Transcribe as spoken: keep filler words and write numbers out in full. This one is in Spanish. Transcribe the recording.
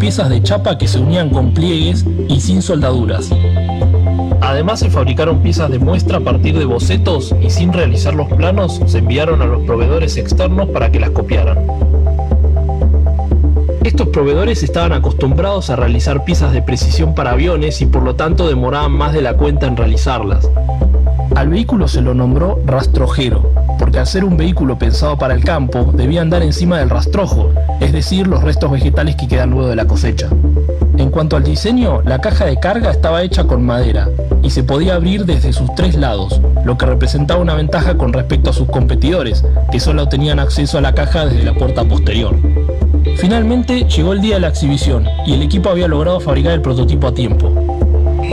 piezas de chapa que se unían con pliegues y sin soldaduras. Además se fabricaron piezas de muestra a partir de bocetos y sin realizar los planos se enviaron a los proveedores externos para que las copiaran. Estos proveedores estaban acostumbrados a realizar piezas de precisión para aviones y por lo tanto demoraban más de la cuenta en realizarlas. Al vehículo se lo nombró rastrojero, porque al ser un vehículo pensado para el campo, debía andar encima del rastrojo, es decir, los restos vegetales que quedan luego de la cosecha. En cuanto al diseño, la caja de carga estaba hecha con madera y se podía abrir desde sus tres lados, lo que representaba una ventaja con respecto a sus competidores, que solo tenían acceso a la caja desde la puerta posterior. Finalmente llegó el día de la exhibición y el equipo había logrado fabricar el prototipo a tiempo.